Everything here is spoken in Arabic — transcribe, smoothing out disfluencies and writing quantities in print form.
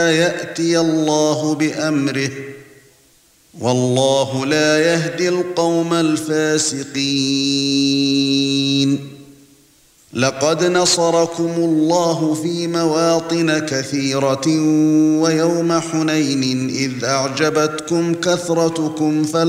يأتي الله بأمره، والله لا يهدي القوم الفاسقين. لقد نصركم الله في مواطن كثيرة ويوم حنين إذ أعجبتكم كثرتكم